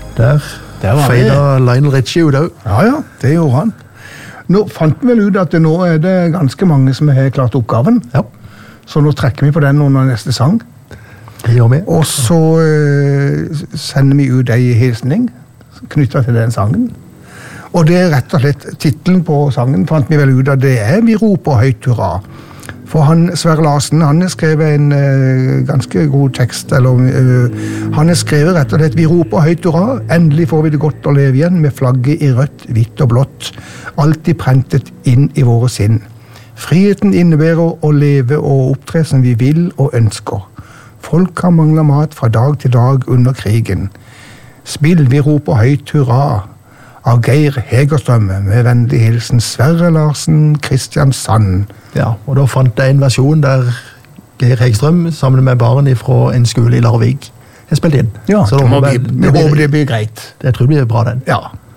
Der feida Lionel Richie ut også. Ja, det gjorde han. Nå fant vi vel ut at nå det ganske mange som har klart oppgaven. Ja. Så nå trekker vi på den under neste sang. Det gjør vi. Og så sender vi ut en hilsning knyttet til den sangen. Og det rett og slett titlen på sangen fant vi vel ut av det Vi roper høyt hurra. For Sverre Larsen, han har skrevet en ganske god tekst, han har skrevet rett og slett Vi roper høyt hurra, endelig får vi det godt å leve igjen med flagget i rødt, hvitt og blått, alltid prentet inn i våre sinn. Friheten innebærer å leve og opptre som vi vil og ønsker. Folk har manglet mat fra dag til dag under krigen. Spill, vi roper høyt hurra, av Geir Hegerstrømme, med vennlig hilsen Sverre Larsen, Kristiansand. Ja, og da fant jeg en versjon der Geir Hegstrøm sammen med barn fra en skole i Larvik har spilt inn. Ja, så vi håper det blir greit. Jeg tror det blir bra den. Ja.